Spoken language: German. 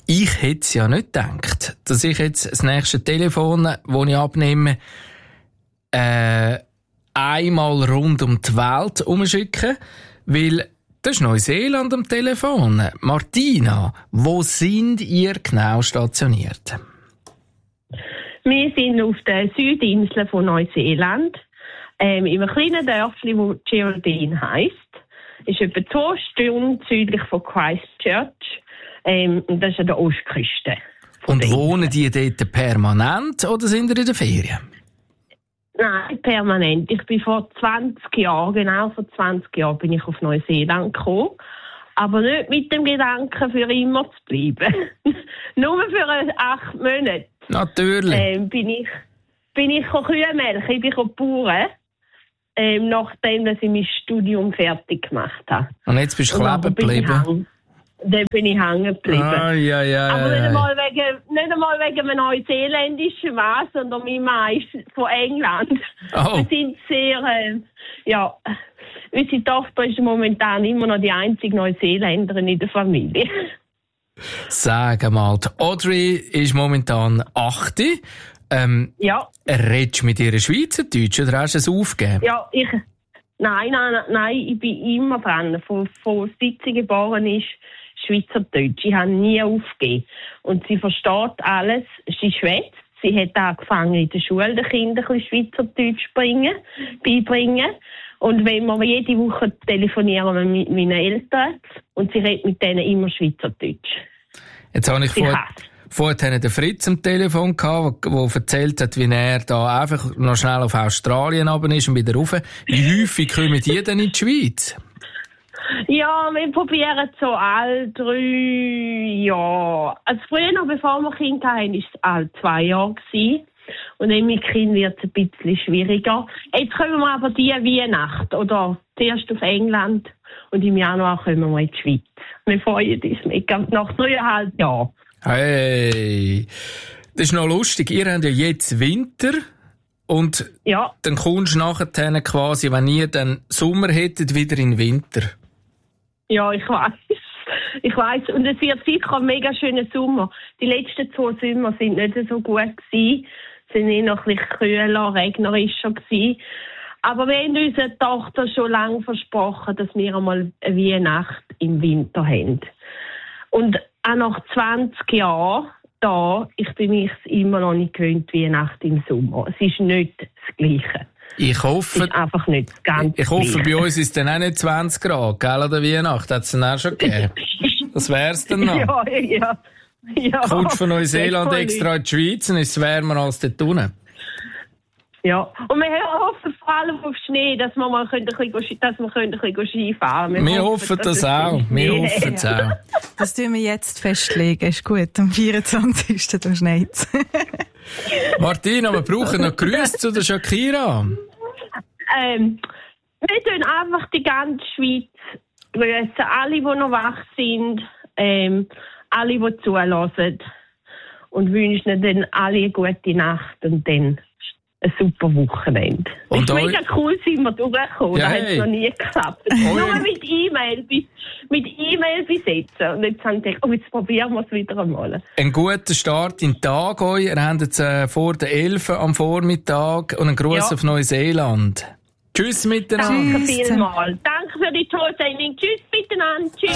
Ich hätte es ja nicht gedacht, dass ich jetzt das nächste Telefon, das ich abnehme, einmal rund um die Welt umschicke, weil das ist Neuseeland am Telefon. Martina, wo sind ihr genau stationiert? Wir sind auf der Südinsel von Neuseeland, in einem kleinen Dörfli, das Geraldine heisst. Ist etwa 2 Stunden südlich von Christchurch. Und das ist an der Ostküste. Und wohnen die dort permanent oder sind ihr in der Ferien? Nein, permanent. Ich bin vor 20 Jahren, genau vor 20 Jahren, bin ich auf Neuseeland gekommen. Aber nicht mit dem Gedanken, für immer zu bleiben. Nur für 8 Monate. Natürlich. Bin ich Kühe melken, ich bin Bauern. Nachdem dass ich mein Studium fertig gemacht habe. Und jetzt bist du kleben geblieben? Dann bin ich hängen geblieben. Aber nicht einmal wegen einem neuseeländischen Mann, sondern mein Mann ist von England. Oh. Wir sind unsere Tochter ist momentan immer noch die einzige Neuseeländerin in der Familie. Sag mal, die Audrey ist momentan 8. Ja. Redest du mit ihr Schweizerdeutsch oder hast du es aufgegeben? Ja, Nein, ich bin immer dran. Von seit sie geboren ist, Schweizerdeutsch. Ich habe nie aufgegeben. Und sie versteht alles. Sie schwätzt. Sie hat angefangen, in der Schule den Kindern ein bisschen Schweizerdeutsch beibringen. Und wenn wir jede Woche telefonieren wir mit meinen Eltern und sie redet mit denen immer Schweizerdeutsch. Jetzt habe ich vorhin den Fritz am Telefon gehabt, der erzählt hat, wie er da einfach noch schnell auf Australien runter ist und wieder rauf. Wie häufig kommen die denn in die Schweiz? Ja, wir probieren so alle 3 Jahre. Also früher noch, bevor wir Kinder hatten, war es alle 2 Jahre gewesen. Und dann mit Kind wird es ein bisschen schwieriger. Jetzt kommen wir aber die Weihnacht oder zuerst auf England und im Januar kommen wir in die Schweiz. Wir freuen uns mega nach 3,5 Jahren. Hey, das ist noch lustig. Ihr habt ja jetzt Winter und dann kommst du nachher quasi, wenn ihr dann Sommer hättet, wieder in den Winter. Ja, ich weiss. Und es wird sicher ein mega schöner Sommer. Die letzten 2 Sommer sind nicht so gut gewesen. Sind eher noch ein bisschen kühler, regnerischer gewesen. Aber wir haben unserer Tochter schon lange versprochen, dass wir einmal eine Weihnacht im Winter haben. Und auch nach 20 Jahren ich bin mich immer noch nicht gewöhnt, Weihnacht im Sommer. Es ist nicht das Gleiche. Ich hoffe, es ist einfach nicht ganz ich hoffe, bei uns ist es dann auch nicht 20 Grad, gell, an der Weihnacht. Hat es dann auch schon gegeben. Das wär's dann noch. Ja. Kommst von Neuseeland extra in die Schweiz und ist es wärmer als dort unten. Ja, und wir hoffen vor allem auf Schnee, dass wir mal ein bisschen Skifahren können. Wir hoffen das auch. Wir hoffen es auch. Das tun wir jetzt festlegen. Ist gut, am 24. da schneit's. Martina, wir brauchen noch Grüße zu der Shakira. Wir tun einfach die ganze Schweiz grüßen. Alle, die noch wach sind, alle, die zuhören. Und wünschen dann alle eine gute Nacht und dann ein super Wochenende. Es ist mega cool, sind wir durchgekommen. Ja, das hat noch nie geklappt. Nur mit E-Mail besetzen. Und jetzt haben sie gedacht, jetzt probieren wir es wieder einmal. Ein guter Start in den Tag euch. Ihr habt jetzt vor der 11 am Vormittag und einen Gruß auf Neuseeland. Tschüss miteinander. Danke vielmals. Danke für die tolle Sendung. Tschüss miteinander. Tschüss.